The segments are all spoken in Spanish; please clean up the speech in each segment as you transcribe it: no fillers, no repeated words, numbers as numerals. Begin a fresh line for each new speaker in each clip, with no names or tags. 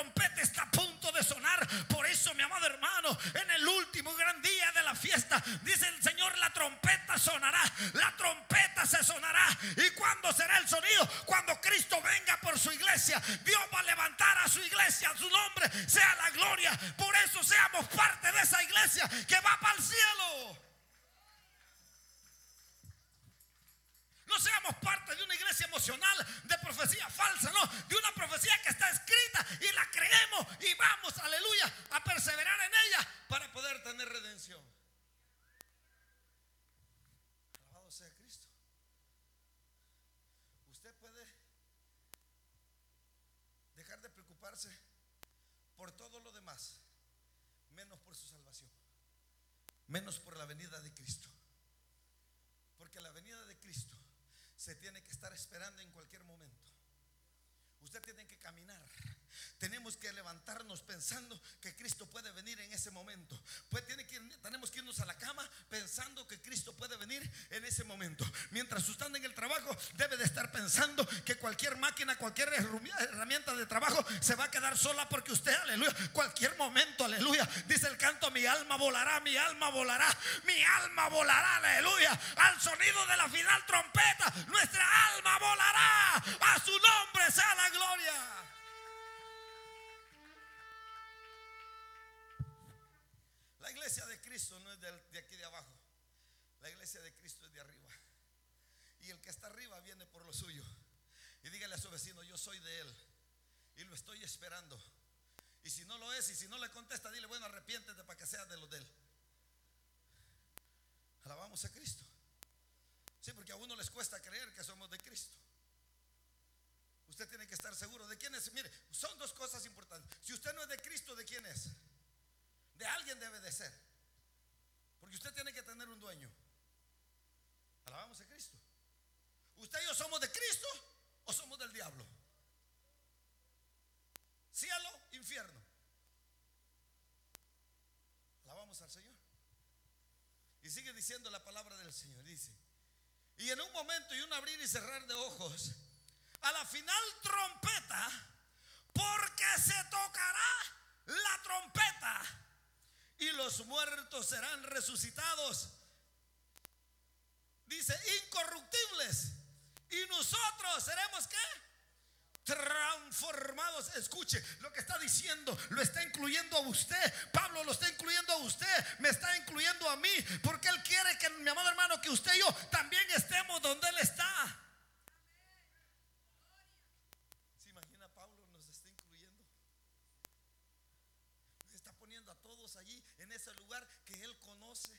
trompeta está a punto de sonar. Por eso, mi amado hermano, en el último gran día de la fiesta, dice el Señor, la trompeta sonará, la trompeta se sonará. ¿Y cuándo será el sonido? Cuando Cristo venga por su iglesia. Dios va a levantar a su iglesia, a su nombre sea la gloria. Por eso seamos parte de esa iglesia que va para el cielo. No seamos parte de una iglesia emocional, de profecía falsa, no, de una profecía que está escrita y la creemos y vamos, aleluya, a perseverar en ella para poder tener redención. Alabado sea Cristo. Usted puede dejar de preocuparse por todo lo demás, menos por su salvación, menos por la venida de Cristo, porque la venida de Cristo se tiene que estar esperando en cualquier momento. Usted tiene que caminar. Tenemos que levantarnos pensando que Cristo puede venir en ese momento. Pues tenemos que irnos a la cama pensando que Cristo puede venir en ese momento. Mientras usted anda en el trabajo, debe de estar pensando que cualquier máquina, cualquier herramienta de trabajo se va a quedar sola, porque usted, aleluya, cualquier momento, aleluya, dice el canto, mi alma volará, mi alma volará, mi alma volará, aleluya, al sonido de la final trompeta. Nuestra alma volará, a su nombre sea la gloria. La iglesia de Cristo no es de aquí de abajo. La iglesia de Cristo es de arriba. Y el que está arriba viene por lo suyo. Y dígale a su vecino, yo soy de él y lo estoy esperando. Y si no lo es, y si no le contesta, dile, bueno, arrepiéntete para que sea de los de él. Alabamos a Cristo. Sí, porque a uno les cuesta creer que somos de Cristo. Usted tiene que estar seguro de quién es. Mire, son dos cosas importantes. Si usted no es de Cristo, ¿de quién es? De alguien debe de ser, porque usted tiene que tener un dueño. Alabamos a Cristo. ¿Usted y yo somos de Cristo o somos del diablo? Cielo, infierno. Alabamos al Señor. Y sigue diciendo la palabra del Señor. Dice, y en un momento y un abrir y cerrar de ojos, a la final trompeta, porque se tocará la trompeta y los muertos serán resucitados, dice, incorruptibles, y nosotros seremos ¿qué? Transformados. Escuche lo que está diciendo, lo está incluyendo a usted. Pablo lo está incluyendo a usted, me está incluyendo a mí, porque él quiere que, mi amado hermano, que usted y yo también estemos donde él está. ¿Se imagina? Pablo nos está incluyendo, nos está poniendo a todos allí en ese lugar que él conoce,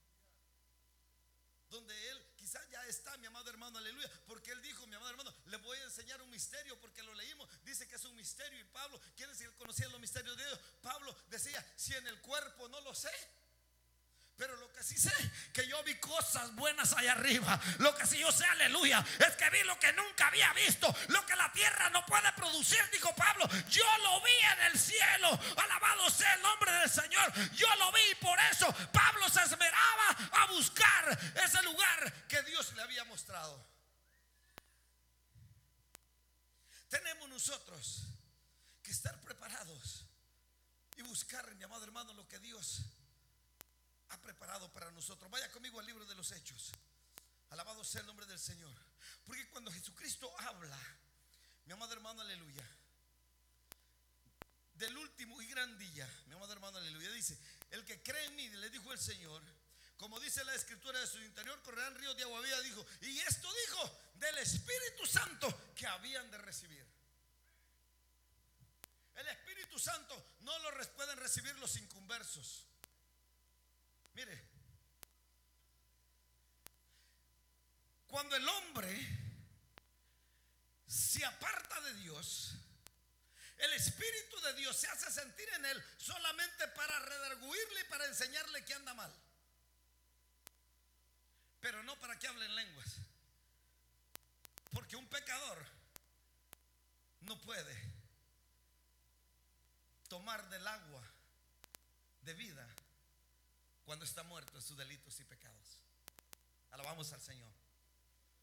donde él quizás ya está, mi amado hermano, aleluya, porque él dijo, mi amado hermano, le voy a enseñar un misterio, porque lo leímos, dice que es un misterio. Y Pablo, ¿quién es el que conocía los misterios de Dios? Pablo decía, si en el cuerpo no lo sé, pero lo que sí sé, que yo vi cosas buenas allá arriba. Lo que sí yo sé, aleluya, es que vi lo que nunca había visto, lo que la tierra no puede producir, dijo Pablo. Yo lo vi en el cielo, alabado sea el nombre del Señor. Yo lo vi, y por eso Pablo se esmeraba a buscar ese lugar que Dios le había mostrado. Tenemos nosotros que estar preparados y buscar, mi amado hermano, lo que Dios ha preparado para nosotros. Vaya conmigo al libro de los Hechos. Alabado sea el nombre del Señor. Porque cuando Jesucristo habla, mi amado hermano, aleluya, del último y gran día, mi amado hermano, aleluya, dice, el que cree en mí, le dijo el Señor, como dice la escritura, de su interior correrán ríos de agua viva, dijo. Y esto dijo del Espíritu Santo que habían de recibir. El Espíritu Santo no lo pueden recibir los inconversos. Mire, cuando el hombre se aparta de Dios, el Espíritu de Dios se hace sentir en él solamente para redarguirle y para enseñarle que anda mal, pero no para que hable en lenguas. Porque un pecador no puede tomar del agua de vida cuando está muerto en sus delitos y pecados. Alabamos al Señor.